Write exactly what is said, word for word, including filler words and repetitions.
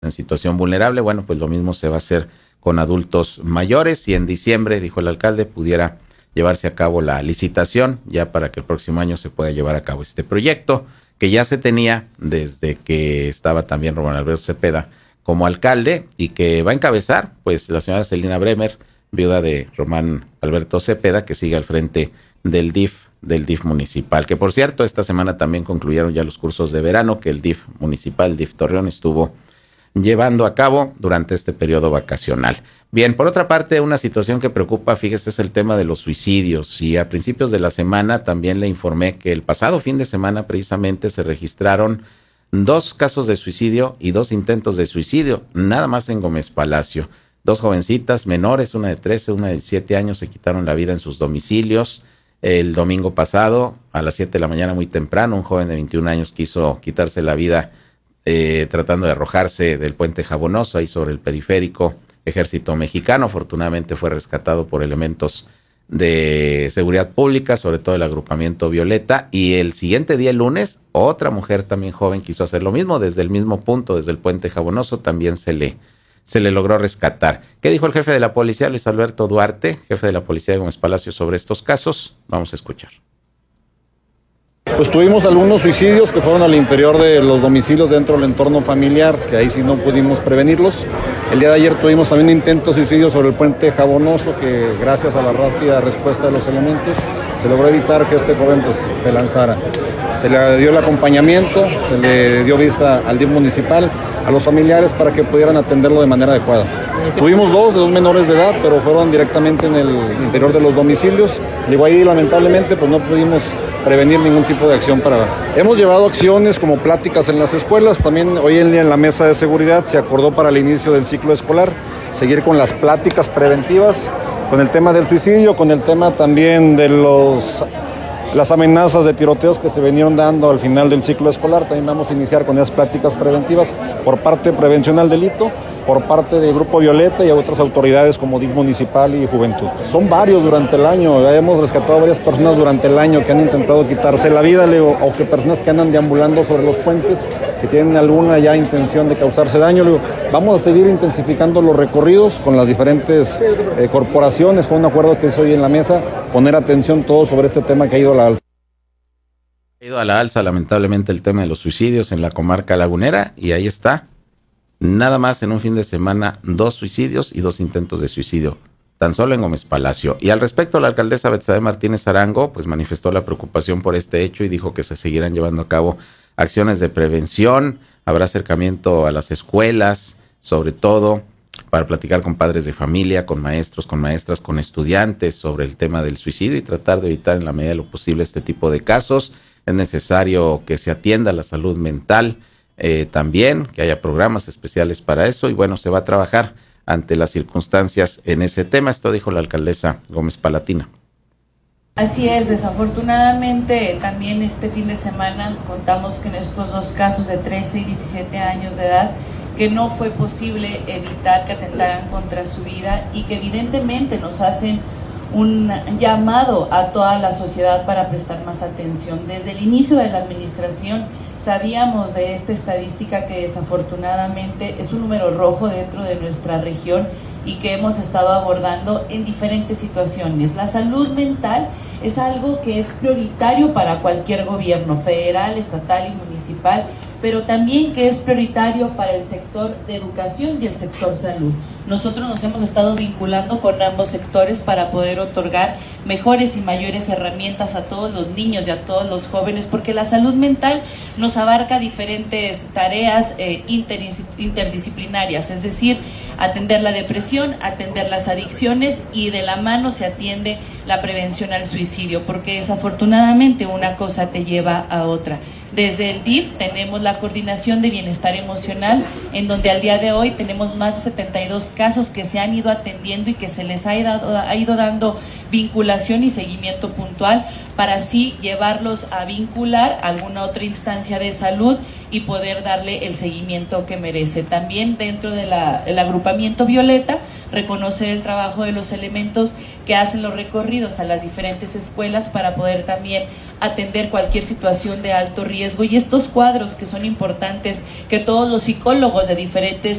en situación vulnerable. Bueno, pues lo mismo se va a hacer con adultos mayores y en diciembre, dijo el alcalde, pudiera llevarse a cabo la licitación ya para que el próximo año se pueda llevar a cabo este proyecto que ya se tenía desde que estaba también Román Alberto Cepeda como alcalde y que va a encabezar pues la señora Celina Bremer, viuda de Román Alberto Cepeda, que sigue al frente del D I F, del D I F municipal, que por cierto esta semana también concluyeron ya los cursos de verano que el D I F municipal, el D I F Torreón, estuvo llevando a cabo durante este periodo vacacional. Bien, por otra parte, una situación que preocupa, fíjese, es el tema de los suicidios. Y a principios de la semana también le informé que el pasado fin de semana precisamente se registraron dos casos de suicidio y dos intentos de suicidio, nada más en Gómez Palacio. Dos jovencitas menores, una de trece, una de siete años, se quitaron la vida en sus domicilios. El domingo pasado, a las siete de la mañana, muy temprano, un joven de veintiún años quiso quitarse la vida Eh, tratando de arrojarse del puente Jabonoso ahí sobre el periférico Ejército Mexicano. Afortunadamente fue rescatado por elementos de seguridad pública, sobre todo el agrupamiento Violeta, y el siguiente día, el lunes, otra mujer también joven quiso hacer lo mismo desde el mismo punto, desde el puente Jabonoso, también se le, se le logró rescatar. ¿Qué dijo el jefe de la policía, Luis Alberto Duarte, jefe de la policía de Gómez Palacio, sobre estos casos? Vamos a escuchar. Pues tuvimos algunos suicidios que fueron al interior de los domicilios dentro del entorno familiar, que ahí sí no pudimos prevenirlos. El día de ayer tuvimos también un intento de suicidio sobre el puente Jabonoso, que gracias a la rápida respuesta de los elementos se logró evitar que este joven pues, se lanzara. Se le dio el acompañamiento, se le dio vista al D I F municipal, a los familiares para que pudieran atenderlo de manera adecuada. Tuvimos dos, de dos menores de edad, pero fueron directamente en el interior de los domicilios. Digo, ahí lamentablemente pues no pudimos prevenir ningún tipo de acción para... Hemos llevado acciones como pláticas en las escuelas, también hoy en día en la mesa de seguridad se acordó para el inicio del ciclo escolar seguir con las pláticas preventivas, con el tema del suicidio, con el tema también de los... las amenazas de tiroteos que se vinieron dando al final del ciclo escolar. También vamos a iniciar con esas pláticas preventivas por parte de Prevención al Delito, por parte del Grupo Violeta y a otras autoridades como D I F municipal y Juventud. Son varios durante el año, hemos rescatado a varias personas durante el año que han intentado quitarse la vida, Leo, o que personas que andan deambulando sobre los puentes, que tienen alguna ya intención de causarse daño. Leo, vamos a seguir intensificando los recorridos con las diferentes eh, corporaciones. Fue un acuerdo que hizo hoy en la mesa, poner atención todo sobre este tema que ha ido a la alza. Ha ido a la alza lamentablemente el tema de los suicidios en la comarca lagunera y ahí está. Nada más en un fin de semana, dos suicidios y dos intentos de suicidio, tan solo en Gómez Palacio. Y al respecto, la alcaldesa Betsabe Martínez Arango pues manifestó la preocupación por este hecho y dijo que se seguirán llevando a cabo acciones de prevención, habrá acercamiento a las escuelas, sobre todo para platicar con padres de familia, con maestros, con maestras, con estudiantes sobre el tema del suicidio y tratar de evitar en la medida de lo posible este tipo de casos. Es necesario que se atienda la salud mental, Eh, también que haya programas especiales para eso y bueno, se va a trabajar ante las circunstancias en ese tema. Esto dijo la alcaldesa Gómez Palatina. Así es, desafortunadamente también este fin de semana contamos con estos dos casos de trece y diecisiete años de edad que no fue posible evitar que atentaran contra su vida y que evidentemente nos hacen un llamado a toda la sociedad para prestar más atención. Desde el inicio de la administración sabíamos de esta estadística que desafortunadamente es un número rojo dentro de nuestra región y que hemos estado abordando en diferentes situaciones. La salud mental es algo que es prioritario para cualquier gobierno, federal, estatal y municipal, pero también que es prioritario para el sector de educación y el sector salud. Nosotros nos hemos estado vinculando con ambos sectores para poder otorgar mejores y mayores herramientas a todos los niños y a todos los jóvenes, porque la salud mental nos abarca diferentes tareas eh, interdisciplinarias, es decir, atender la depresión, atender las adicciones y de la mano se atiende la prevención al suicidio, porque desafortunadamente una cosa te lleva a otra. Desde el D I F tenemos la coordinación de bienestar emocional, en donde al día de hoy tenemos más de setenta y dos casos que se han ido atendiendo y que se les ha ido, ha ido dando vinculación y seguimiento puntual para así llevarlos a vincular a alguna otra instancia de salud y poder darle el seguimiento que merece. También dentro de la, del agrupamiento Violeta, reconocer el trabajo de los elementos que hacen los recorridos a las diferentes escuelas para poder también atender cualquier situación de alto riesgo y estos cuadros que son importantes, que todos los psicólogos de diferentes